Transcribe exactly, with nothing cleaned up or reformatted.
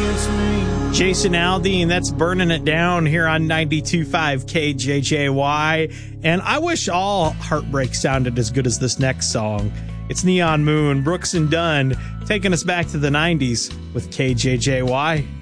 Jason Aldean, that's Burning It Down here on ninety-two point five K J J Y. And I wish all heartbreak sounded as good as this next song. It's Neon Moon, Brooks and Dunn, taking us back to the nineties with K J J Y.